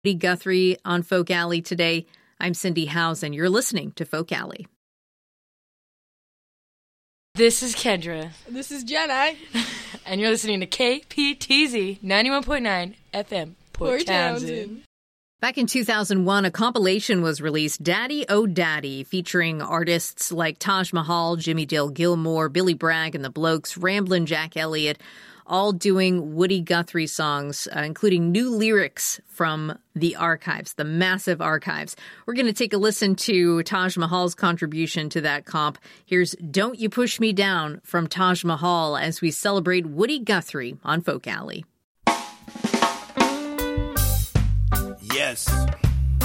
Woody Guthrie on Folk Alley today. I'm Cindy Housen. You're listening to Folk Alley. This is Kendra. This is Jenna. And you're listening to KPTZ 91.9 FM, Port Townsend. Back in 2001, a compilation was released, Daddy Oh Daddy, featuring artists like Taj Mahal, Jimmy Dale Gilmore, Billy Bragg and the Blokes, Ramblin' Jack Elliott, all doing Woody Guthrie songs, including new lyrics from the archives, the massive archives. We're going to take a listen to Taj Mahal's contribution to that comp. Here's Don't You Push Me Down from Taj Mahal as we celebrate Woody Guthrie on Folk Alley. Yes.